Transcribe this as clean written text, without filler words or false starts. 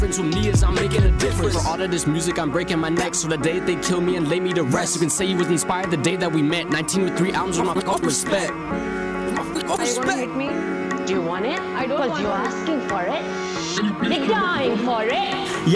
difference with me is I'm making a difference. For all of this music, I'm breaking my neck. So the day they kill me and lay me to rest, you can say you was inspired the day that we met. 19 with 3 albums on my respect. Are you gonna hit me? Do you want it? I don't want Because you're it. asking for it. They're dying for it.